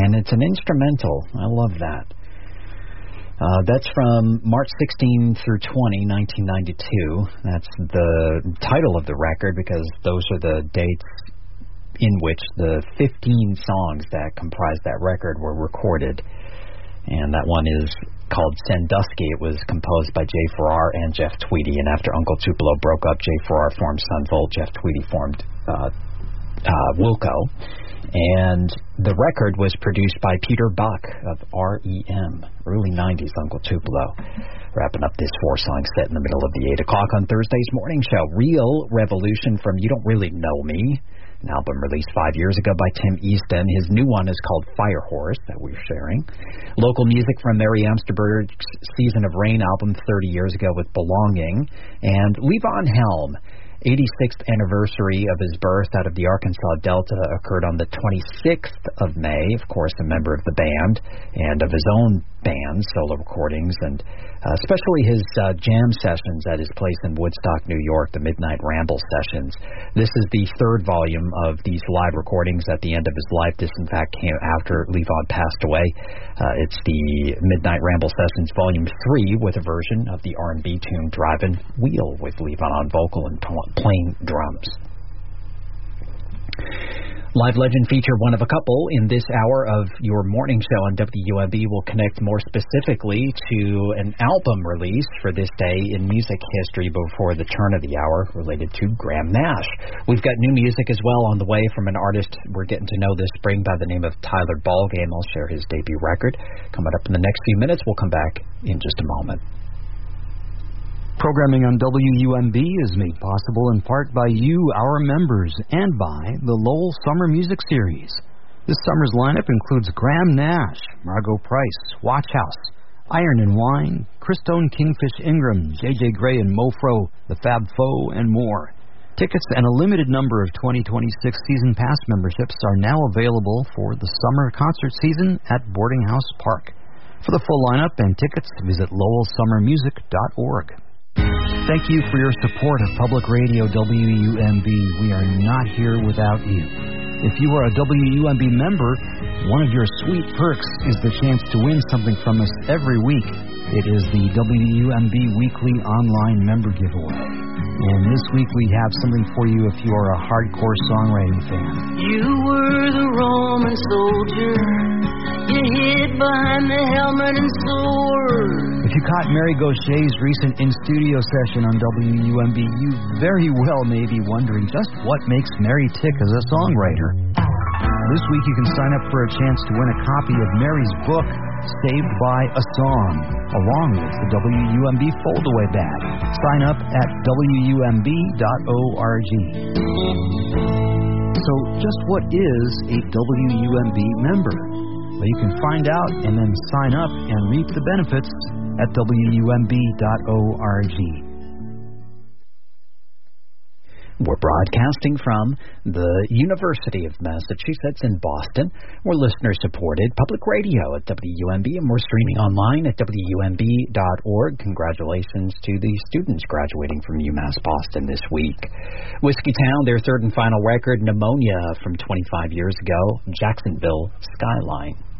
and it's an instrumental. I love that. That's from March 16 through 20, 1992. That's the title of the record because those are the dates in which the 15 songs that comprise that record were recorded. And that one is called Sandusky. It was composed by Jay Farrar and Jeff Tweedy. And after Uncle Tupelo broke up, Jay Farrar formed Son Volt, Jeff Tweedy formed Wilco. And the record was produced by Peter Buck of R.E.M., early 90s Uncle Tupelo. Wrapping up this 4-song set in the middle of the 8 o'clock on Thursday's morning show. Real Revolution from You Don't Really Know Me, an album released 5 years ago by Tim Easton. His new one is called Firehorse, that we're sharing. Local music from Mary Amsterberg's Season of Rain album 30 years ago with Belonging. And Levon Helm, 86th anniversary of his birth out of the Arkansas Delta, occurred on the 26th of May. Of course, a member of the band and of his own band, solo recordings, and especially his jam sessions at his place in Woodstock, New York, the Midnight Ramble sessions. This is the third volume of these live recordings at the end of his life. This, in fact, came after Levon passed away. It's the Midnight Ramble Sessions Volume 3 with a version of the R&B tune Drivin' Wheel with Levon on vocal and plain drums. Live Legend feature one of a couple in this hour of your morning show on WUMB. Will connect more specifically to an album release for this day in music history before the turn of the hour related to Graham Nash. We've got new music as well on the way from an artist we're getting to know this spring by the name of Tyler Ballgame. I'll share his debut record coming up in the next few minutes. We'll come back in just a moment. Programming on WUMB is made possible in part by you, our members, and by the Lowell Summer Music Series. This summer's lineup includes Graham Nash, Margot Price, Watch House, Iron and Wine, Christone Kingfish Ingram, J.J. Gray and Mofro, The Fab Four, and more. Tickets and a limited number of 2026 Season Pass memberships are now available for the summer concert season at Boarding House Park. For the full lineup and tickets, visit lowellsummermusic.org. Thank you for your support of Public Radio WUMB. We are not here without you. If you are a WUMB member, one of your sweet perks is the chance to win something from us every week. It is the WUMB Weekly Online Member Giveaway. And this week we have something for you if you are a hardcore songwriting fan. You were the Roman soldier. You hid behind the helmet and sword. If you caught Mary Gaucher's recent in-studio session on WUMB, you very well may be wondering just what makes Mary tick as a songwriter. This week you can sign up for a chance to win a copy of Mary's book, Saved by a Song, along with the WUMB foldaway bag. Sign up at WUMB.org. So just what is a WUMB member? Well, you can find out and then sign up and reap the benefits at WUMB.org. We're broadcasting from the University of Massachusetts in Boston. We're listener-supported public radio at WUMB, and we're streaming online at WUMB.org. Congratulations to the students graduating from UMass Boston this week. Whiskey Town, their third and final record, Pneumonia, from 25 years ago, Jacksonville Skyline.